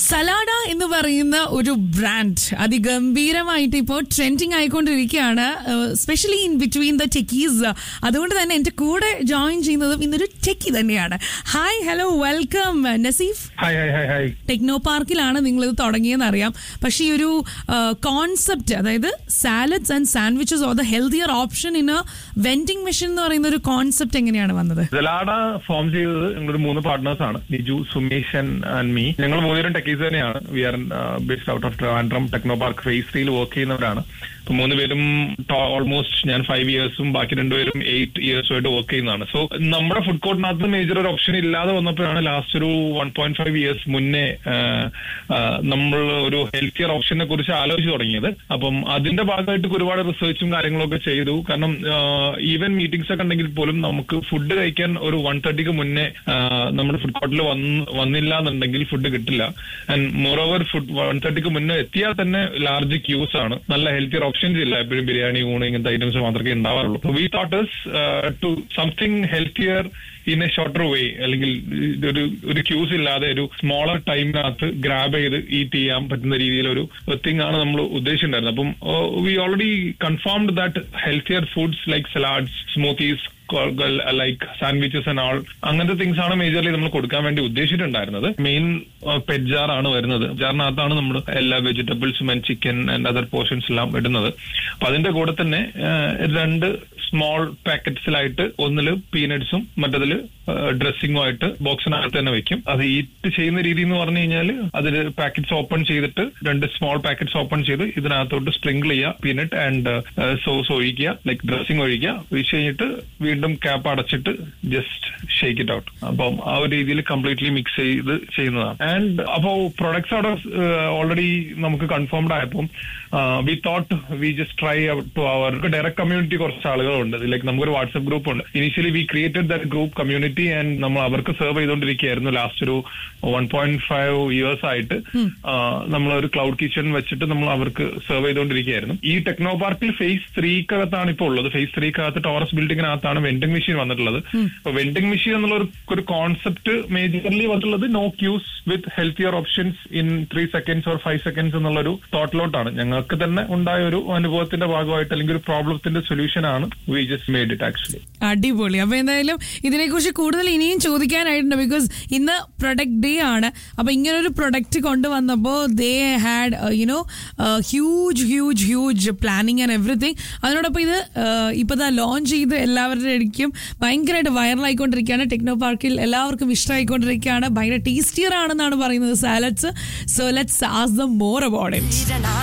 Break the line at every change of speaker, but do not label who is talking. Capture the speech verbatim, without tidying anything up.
സലാഡ എന്ന് പറയുന്ന ഒരു ബ്രാൻഡ് അതിഗംഭീരമായിട്ട് ഇപ്പോൾ ട്രെൻഡിങ് ആയിക്കൊണ്ടിരിക്കുകയാണ്, specially in between the techies. അതുകൊണ്ട് തന്നെ എന്റെ കൂടെ ജോയിൻ ചെയ്യുന്നതും ഇന്നൊരു ടെക്കി തന്നെയാണ്. Hi, hello, welcome Naseef. Techno പാർക്കിലാണ് നിങ്ങളിത് തുടങ്ങിയെന്ന് അറിയാം. പക്ഷേ ഈ ഒരു കോൺസെപ്റ്റ്, അതായത് salads and sandwiches or the healthier option in A vending machine എന്ന് പറയുന്ന ഒരു കോൺസെപ്റ്റ് എങ്ങനെയാണ് വന്നത്?
സലാഡ ഫോം ചെയ്തത് ഞങ്ങളൊരു മൂന്ന് പാർട്ട്നേഴ്സ് ആണ്, നിജു, സുമേഷ് ആൻഡ് മീ. ഞങ്ങൾ മൂന്നുപേരും ടെക്കീസ് തന്നെയാണ്. V are based out of Trivandrum techno park face ത്രീയിൽ വർക്ക് ചെയ്യുന്നവരാണ്. അപ്പൊ മൂന്ന് പേരും ഓൾമോസ്റ്റ് ഞാൻ ഫൈവ് ഇയേഴ്സും ബാക്കി രണ്ടുപേരും എയ്റ്റ് ഇയേഴ്സും ആയിട്ട് വർക്ക് ചെയ്യുന്നതാണ്. സോ നമ്മുടെ ഫുഡ് കോർട്ടിനകത്ത് മേജർ ഒരു ഓപ്ഷൻ ഇല്ലാതെ വന്നപ്പോഴാണ് ലാസ്റ്റ് ഒരു വൺ പോയിന്റ് ഫൈവ് ഇയേഴ്സ് മുന്നേ നമ്മൾ ഒരു ഹെൽത്തിയർ ഓപ്ഷനെ കുറിച്ച് ആലോചിച്ച് തുടങ്ങിയത്. അപ്പം അതിന്റെ ഭാഗമായിട്ട് ഒരുപാട് റിസർച്ചും കാര്യങ്ങളൊക്കെ ചെയ്തു. കാരണം ഈവൻ മീറ്റിംഗ്സ് ഒക്കെ ഉണ്ടെങ്കിൽ പോലും നമുക്ക് ഫുഡ് കഴിക്കാൻ ഒരു വൺ തേർട്ടിക്ക് മുന്നേ നമ്മുടെ ഫുഡ് കോർട്ടിൽ വന്നില്ല എന്നുണ്ടെങ്കിൽ ഫുഡ് കിട്ടില്ല. And more over food one തേർട്ടിക്ക് മുന്നേ എത്തിയാൽ തന്നെ ലാർജ് ക്യൂസ് ആണ്. നല്ല ഹെൽത്തിയർ ഓപ്ഷൻസ് ഇല്ല. എപ്പോഴും ബിരിയാണി, ഊണ്, ഇങ്ങനത്തെ ഐറ്റംസ് മാത്രമേ ഉണ്ടാവാറുള്ളൂ. We thought is to something healthier in A shorter വേ, അല്ലെങ്കിൽ ഒരു ഒരു ക്യൂസ് ഇല്ലാതെ ഒരു സ്മോളർ ടൈമിനകത്ത് ഗ്രാബ് ചെയ്ത് ഈറ്റ് ചെയ്യാൻ പറ്റുന്ന രീതിയിൽ ഒരു തിങ് ആണ് നമ്മൾ ഉദ്ദേശിച്ചിട്ടുണ്ടായിരുന്നത്. അപ്പം we already confirmed that healthier foods like salads, smoothies, like sandwiches and all, അങ്ങനത്തെ തിങ്സ് ആണ് മേജർലി നമ്മൾ കൊടുക്കാൻ വേണ്ടി ഉദ്ദേശിച്ചിട്ടുണ്ടായിരുന്നത്. മെയിൻ പെറ്റ് ആണ് വരുന്നത്. ജാറിനകത്താണ് നമ്മൾ എല്ലാ വെജിറ്റബിൾസും and chicken and other portions എല്ലാം ഇടുന്നത്. അപ്പൊ അതിന്റെ കൂടെ തന്നെ രണ്ട് സ്മോൾ പാക്കറ്റ്സിലായിട്ട് ഒന്നില് പീനട്സും മറ്റതില് ഡ്രസ്സിംഗും ആയിട്ട് ബോക്സിനകത്ത് തന്നെ വെക്കും. അത് ഈറ്റ് ചെയ്യുന്ന രീതി എന്ന് പറഞ്ഞു കഴിഞ്ഞാൽ അതിൽ പാക്കറ്റ്സ് ഓപ്പൺ ചെയ്തിട്ട് രണ്ട് സ്മോൾ പാക്കറ്റ്സ് ഓപ്പൺ ചെയ്ത് ഇതിനകത്തോട്ട് സ്പ്രിങ്കിൾ ചെയ്യുക, പീനട്ട് ആൻഡ് സോസ് ഒഴിക്കുക, ലൈക്ക് ഡ്രസ്സിംഗ് ഒഴിക്കുക. ഒഴിച്ച് കഴിഞ്ഞിട്ട് വീണ്ടും ക്യാപ്പ് അടച്ചിട്ട് ജസ്റ്റ് ഷേക്ക് ഇറ്റ് ഔട്ട്. അപ്പം ആ ഒരു രീതിയിൽ കംപ്ലീറ്റ്ലി മിക്സ് ചെയ്ത് ചെയ്യുന്നതാണ്. ആൻഡ് അപ്പോ പ്രൊഡക്ട്സ് അവിടെ ഓൾറെഡി നമുക്ക് കൺഫേംഡ് ആയപ്പോൾ we thought we just try to our direct community. കുറച്ച് ആളുകളുണ്ട്, ലൈക്ക് നമുക്കൊരു വാട്സ്ആപ്പ് ഗ്രൂപ്പ് ഉണ്ട്. Initially V created that group community and നമ്മൾ അവർക്ക് സെർവ് ചെയ്തുകൊണ്ടിരിക്കുകയായിരുന്നു. ലാസ്റ്റ് ഒരു വൺ പോയിന്റ് ഫൈവ് ഇയേഴ്സ് ആയിട്ട് നമ്മൾ ഒരു ക്ലൗഡ് കിച്ചൺ വെച്ചിട്ട് നമ്മൾ അവർക്ക് സെർവ് ചെയ്തുകൊണ്ടിരിക്കുകയായിരുന്നു. ഈ ടെക്നോ പാർക്കിൽ ഫേസ് ത്രീക്കകത്താണ് ഇപ്പോൾ ഉള്ളത്. ഫേസ് ത്രീക്കകത്ത് ടോറസ് ബിൽഡിങ്ങിനകത്താണ് വെൻഡിംഗ് മെഷീൻ വന്നിട്ടുള്ളത്. അപ്പൊ വെൻഡിംഗ് മെഷീൻ എന്നുള്ള ഒരു കോൺസെപ്റ്റ് മേജർലി വന്നിട്ടുള്ളത് no quiz with healthier options in three seconds or five seconds എന്നുള്ളൊരു തോട്ടിലോട്ടാണ്. ഞങ്ങൾക്ക് തന്നെ ഉണ്ടായ ഒരു അനുഭവത്തിന്റെ ഭാഗമായിട്ട് അല്ലെങ്കിൽ ഒരു പ്രോബ്ലത്തിന്റെ സൊല്യൂഷൻ ആണ് we just made it actually.
അടിപൊളി. അപ്പൊ എന്തായാലും ഇതിനെക്കുറിച്ച് കൂടുതൽ ഇനിയും ചോദിക്കാനായിട്ടുണ്ട്. ബിക്കോസ് ഇന്ന് പ്രൊഡക്റ്റ് ഡേ ആണ്. അപ്പൊ ഇങ്ങനൊരു പ്രൊഡക്റ്റ് കൊണ്ടുവന്നപ്പോൾ they had you know huge huge huge planning and everything. അതിനോടൊപ്പം ഇത് ഇപ്പൊ ലോഞ്ച് ചെയ്ത് എല്ലാവരുടെ ഇടയ്ക്കും ഭയങ്കരമായിട്ട് വൈറലായിക്കൊണ്ടിരിക്കുകയാണ്. ടെക്നോ പാർക്കിൽ എല്ലാവർക്കും ഇഷ്ടമായിക്കൊണ്ടിരിക്കുകയാണ്. ഭയങ്കര ടേസ്റ്റിയർ ആണെന്നാണ് പറയുന്നത് salads. So let's ask them more about it.